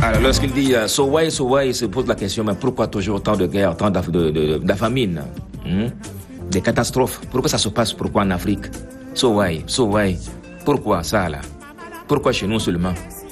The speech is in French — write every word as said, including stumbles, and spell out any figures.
Alors, lorsqu'il dit euh, so why, so why, il se pose la question, mais pourquoi toujours autant de guerres, autant de, de, de, de famine, hein? Des catastrophes? Pourquoi ça se passe? Pourquoi en Afrique? So why, so why? Pourquoi ça là? Pourquoi chez nous seulement?